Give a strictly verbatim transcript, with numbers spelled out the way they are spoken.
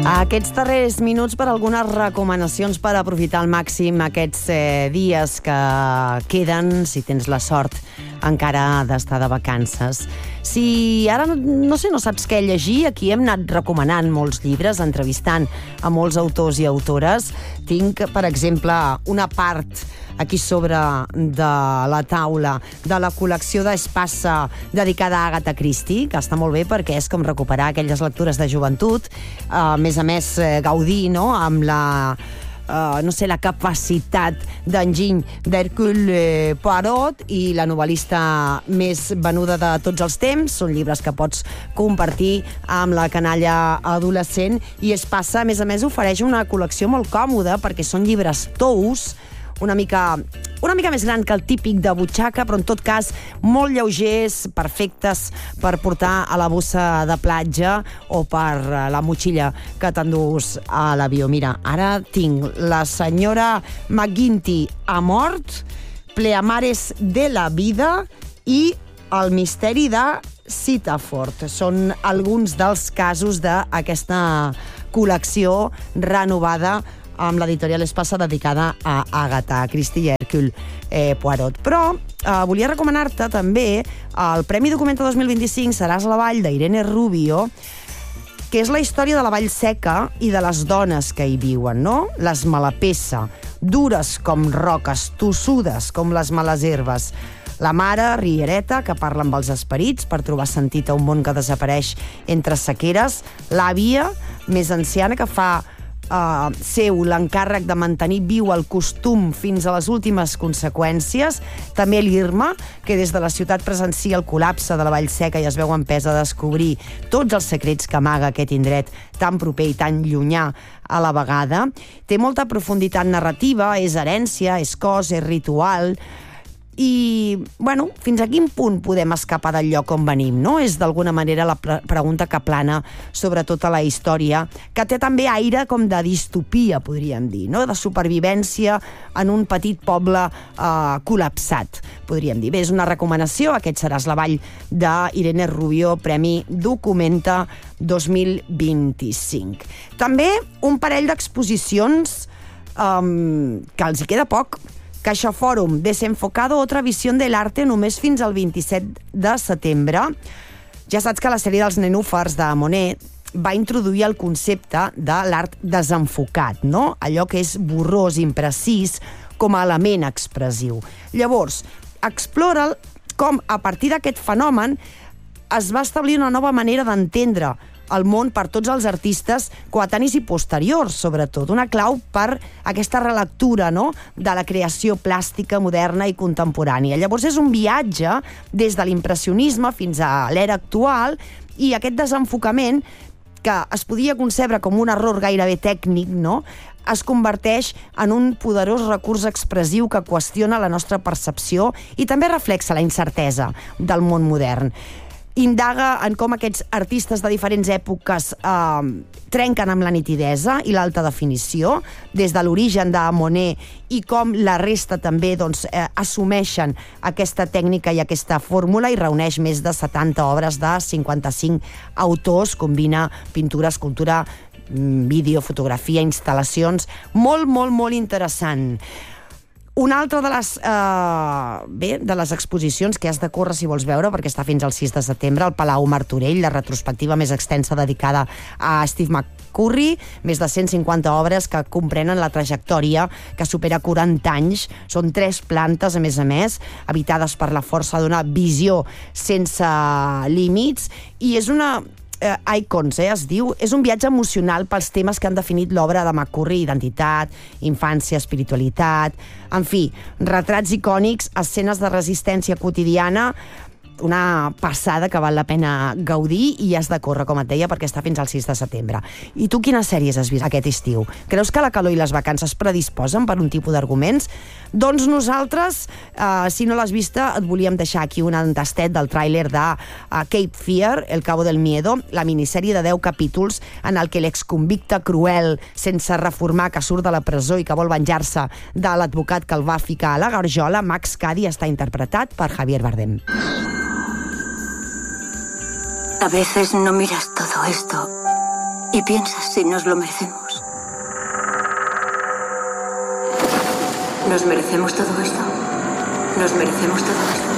Aquests darrers minuts per algunes recomanacions per aprofitar al màxim aquests eh, dies que queden, si tens la sort encara d'estar de vacances. Si ara, no sé, no saps què llegir, aquí hem anat recomanant molts llibres, entrevistant a molts autors i autores. Tinc, per exemple, una part aquí sobre de la taula de la col·lecció d'Espasa dedicada a Agatha Christie, que està molt bé perquè és com recuperar aquelles lectures de joventut, a més a més gaudir, no?, amb la Uh, no sé, la capacitat d'enginy d'Hercule Poirot i la novel·lista més venuda de tots els temps. Són llibres que pots compartir amb la canalla adolescent, i Espasa, a més a més, ofereix una col·lecció molt còmoda perquè són llibres tous, una mica, una mica més gran que el típic de butxaca, però en tot cas molt lleugers, perfectes per portar a la bossa de platja o per la motxilla que t'endús a l'avió. Mira, ara tinc La senyora McGinty ha mort, Pleamares de la vida i El misteri de Sitaford. Són alguns dels casos d'aquesta col·lecció renovada amb l'editorial Espasa dedicada a Agatha Christie i Hercule eh, Poirot. Però eh, volia recomanar-te també el Premi Documenta dos mil vint-i-cinc Seràs la vall, d'Irene Rubio, que és la història de la Vall Seca i de les dones que hi viuen, no? Les Malapessa, dures com roques, tossudes com les males herbes. La mare, riereta, que parla amb els esperits per trobar sentit a un món que desapareix entre sequeres. L'àvia, més anciana, que fa Uh, seu l'encàrrec de mantenir viu el costum fins a les últimes conseqüències. També l'Irma, que des de la ciutat presencia el col·lapse de la Vall Seca i es veu empesa a descobrir tots els secrets que amaga aquest indret tan proper i tan llunyà a la vegada. Té molta profunditat narrativa, és herència, és cos, és ritual. I, bueno, fins a quin punt podem escapar del lloc on venim, no? És d'alguna manera la pre- pregunta que plana sobre tota la història, que té també aire com de distopia, podríem dir, no? De supervivència en un petit poble eh, col·lapsat, podríem dir. Bé, és una recomanació, aquest Seràs la vall, d'Irene Rubio, Premi Documenta dos mil vint-i-cinc. També un parell d'exposicions um, que els hi queda poc. Caixa Fòrum, Desenfocado, otra visión del arte, només fins al vint-i-set de setembre. Ja saps que la sèrie dels nenúfars de Monet va introduir el concepte de l'art desenfocat, no? Allò que és borrós, imprecís, com a element expressiu. Llavors, explora com, a partir d'aquest fenomen, es va establir una nova manera d'entendre el món per tots els artistes coetanis i posteriors, sobretot. Una clau per aquesta relectura, no?, de la creació plàstica moderna i contemporània. Llavors és un viatge des de l'impressionisme fins a l'era actual, i aquest desenfocament, que es podia concebre com un error gairebé tècnic, no?, es converteix en un poderós recurs expressiu que qüestiona la nostra percepció i també reflexa la incertesa del món modern. Indaga en com aquests artistes de diferents èpoques eh, trenquen amb la nitidesa i l'alta definició, des de l'origen de Monet, i com la resta també doncs, eh, assumeixen aquesta tècnica i aquesta fórmula, i reuneix més de setanta obres de cinquanta-cinc autors, combina pintura, escultura, vídeo, fotografia, instal·lacions, molt, molt, molt interessant. Una altra de les, eh, bé, de les exposicions que has de córrer si vols veure, perquè està fins al sis de setembre, al Palau Martorell, la retrospectiva més extensa dedicada a Steve McCurry, més de cent cinquanta obres que comprenen la trajectòria que supera quaranta anys. Són tres plantes, a més a més, habitades per la força d'una visió sense límits, i és una... Eh, Icons, eh, es diu. És un viatge emocional pels temes que han definit l'obra de McCurry: identitat, infància, espiritualitat, en fi, retrats icònics, escenes de resistència quotidiana, una passada que val la pena gaudir, i has de córrer, com et deia, perquè està fins al sis de setembre. I tu quines sèries has vist aquest estiu? Creus que la calor i les vacances predisposen per un tipus d'arguments? Doncs nosaltres, eh, si no l'has vista, et volíem deixar aquí un tastet del tràiler de uh, Cape Fear, El Cabo del Miedo, la minissèrie de deu capítols en el que l'exconvicte cruel, sense reformar, que surt de la presó i que vol venjar-se de l'advocat que el va ficar a la garjola, Max Cady, està interpretat per Javier Bardem. A veces no miras todo esto Y piensas si nos lo merecemos. ¿Nos merecemos todo esto? ¿Nos merecemos todo esto?